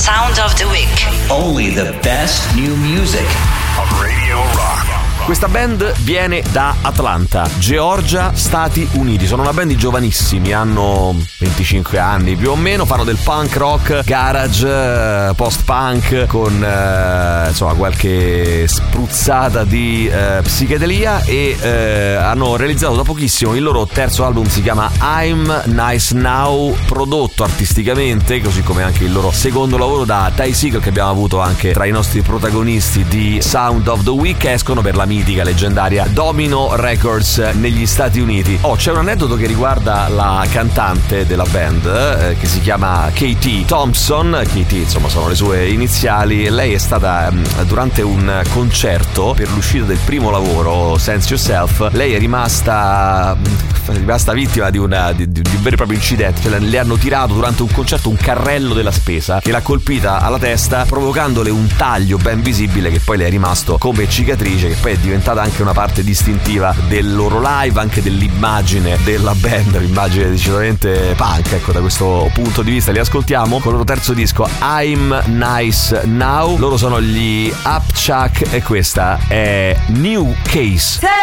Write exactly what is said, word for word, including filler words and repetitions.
Sound of the Week. Only the best new music on Radio Rock. Questa band viene da Atlanta, Georgia, Stati Uniti. Sono una band di giovanissimi, hanno venticinque anni più o meno. Fanno del punk rock, garage, post-punk con eh, insomma qualche spruzzata di eh, psichedelia e eh, hanno realizzato da pochissimo il loro terzo album, si chiama I'm Nice Now, prodotto artisticamente, così come anche il loro secondo lavoro da Ty Segall, che abbiamo avuto anche tra i nostri protagonisti di Sound of the Week. Escono per la mitica, leggendaria Domino Records negli Stati Uniti. Oh, c'è un aneddoto che riguarda la cantante della band eh, che si chiama Katie Thompson. Katie, insomma, sono le sue iniziali. Lei è stata mh, durante un concerto per l'uscita del primo lavoro, Sense Yourself, lei è rimasta mh, è rimasta vittima di, una, di, di un vero e proprio incidente. Cioè, le hanno tirato durante un concerto un carrello della spesa che l'ha colpita alla testa, provocandole un taglio ben visibile che poi le è rimasto come cicatrice, che poi è diventata anche una parte distintiva del loro live, anche dell'immagine della band, un'immagine decisamente punk, ecco, da questo punto di vista. Li ascoltiamo con il loro terzo disco I'm Nice Now. Loro sono gli Upchuck e questa è New Case.